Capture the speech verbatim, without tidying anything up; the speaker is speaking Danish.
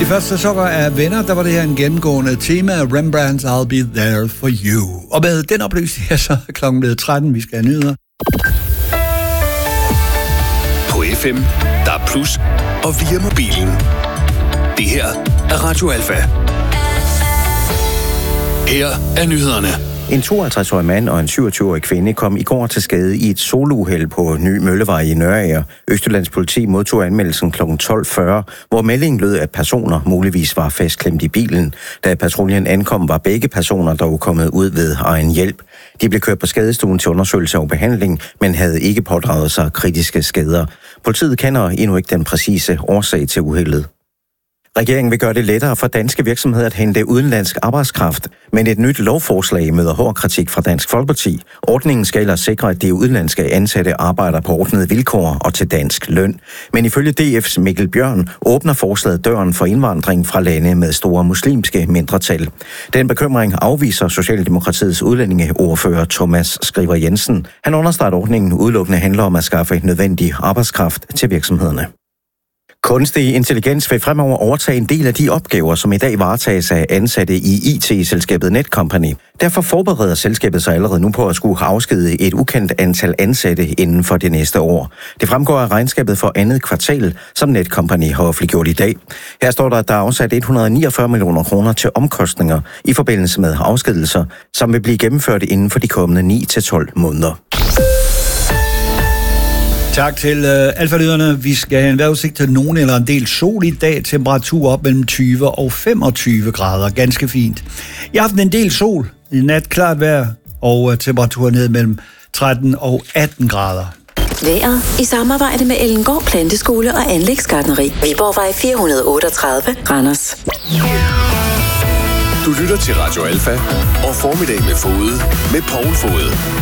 første sæsoner af Venner, der var det her en gennemgående tema, Rembrandt's I'll Be There For You. Og med den oplysning her, så er klokken blevet tretten, vi skal have nyheder. På F M, der er plus, og via mobilen. Det her er Radio Alfa. Her er nyhederne. En tooghalvtreds-årig mand og en syvogtyve-årig kvinde kom i går til skade i et solouheld på Ny Møllevej i Nørager. Østjyllands politi modtog anmeldelsen klokken tolv fyrre, hvor meldingen lød, at personer muligvis var fastklemt i bilen. Da patruljen ankom, var begge personer dog kommet ud ved egen hjælp. De blev kørt på skadestuen til undersøgelse og behandling, men havde ikke pådraget sig kritiske skader. Politiet kender endnu ikke den præcise årsag til uheldet. Regeringen vil gøre det lettere for danske virksomheder at hente udenlandsk arbejdskraft, men et nyt lovforslag møder hård kritik fra Dansk Folkeparti. Ordningen skal ellers sikre, at de udenlandske ansatte arbejder på ordnede vilkår og til dansk løn. Men ifølge D F's Mikkel Bjørn åbner forslaget døren for indvandring fra lande med store muslimske mindretal. Den bekymring afviser Socialdemokratiets udlændingeordfører Thomas Skriver Jensen. Han understreger, at ordningen udelukkende handler om at skaffe nødvendig arbejdskraft til virksomhederne. Kunstig intelligens vil fremover overtage en del af de opgaver, som i dag varetages af ansatte i I T-selskabet Netcompany. Derfor forbereder selskabet sig allerede nu på at skulle afskedige et ukendt antal ansatte inden for det næste år. Det fremgår af regnskabet for andet kvartal, som Netcompany har offentliggjort i dag. Her står der, at der er afsat et hundrede og niogfyrre millioner kroner til omkostninger i forbindelse med afskedelser, som vil blive gennemført inden for de kommende ni til tolv måneder. Tak til uh, Alfa-lyderne. Vi skal have en vejrudsigt til nogen eller en del sol i dag. Temperatur op mellem tyve og femogtyve grader. Ganske fint. I aften en del sol. I nat klart vejr. Og uh, temperatur ned mellem tretten og atten grader. Vejret i samarbejde med Ellengård Planteskole og Anlægsgartneri. Viborgvej fire hundrede otteogtredive, Randers. Du lytter til Radio Alfa og Formiddag med Fode med Poul Fode.